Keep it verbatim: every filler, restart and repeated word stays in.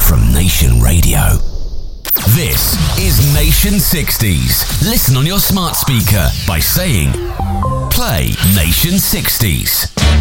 from Nation Radio. This is Nation sixties. Listen on your smart speaker by saying, play Nation sixties.